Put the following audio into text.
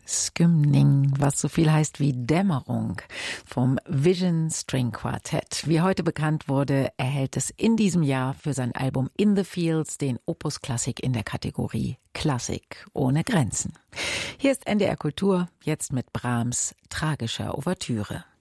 Skymning, was so viel heißt wie Dämmerung, vom Vision String Quartet. Wie heute bekannt wurde, erhält es in diesem Jahr für sein Album In the Fields den Opus Klassik in der Kategorie Klassik ohne Grenzen. Hier ist NDR Kultur, jetzt mit Brahms tragischer Ouvertüre.